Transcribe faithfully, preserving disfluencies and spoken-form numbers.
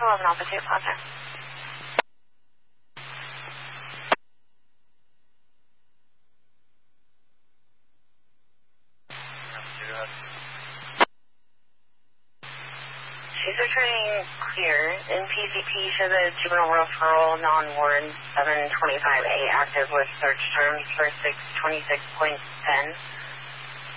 eleven Alpha two, Plaza. She's returning clear. In P C P, show the juvenile referral non-warrant seven twenty-five A active with search terms for six twenty-six point ten.